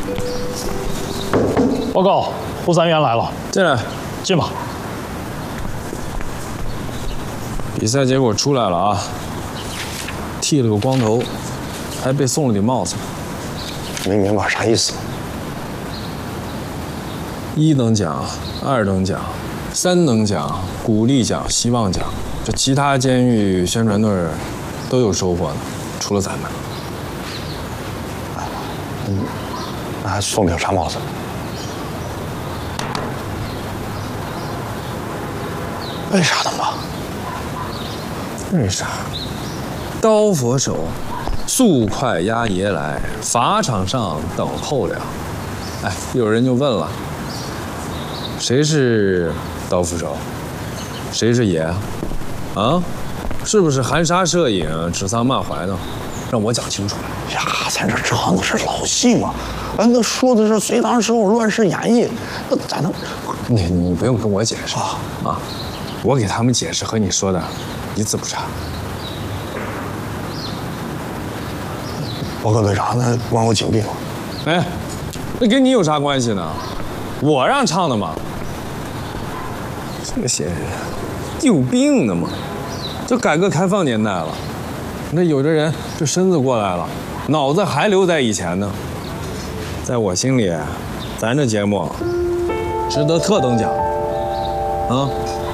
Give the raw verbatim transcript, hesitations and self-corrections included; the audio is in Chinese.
报告，吴三元来了， 进来， 进吧。 比赛结果出来了啊，剃了个光头，还被送了顶帽子。 没明白啥意思？ 一等奖、二等奖、三等奖、鼓励奖、希望奖，这其他监狱宣传队都有收获呢，除了咱们。 嗯，那还送顶啥帽子？为啥的嘛？ 为啥？刀佛手，速快押爷来，法场上等候了。哎，有人就问了，谁是刀斧手？谁是爷？啊？是不是含沙射影、指桑骂槐呢？让我讲清楚了。 呀，咱这唱的是老戏嘛，俺那说的是隋唐时候乱世演义，那咋能？ 你你不用跟我解释啊啊！我给他们解释和你说的一字不差。 报告队长，那关我警病了。 哎，那跟你有啥关系呢？我让唱的嘛。这些人有病呢嘛！这改革开放年代了，那有的人这身子过来了，脑子还留在以前呢。在我心里，咱这节目值得特等奖啊！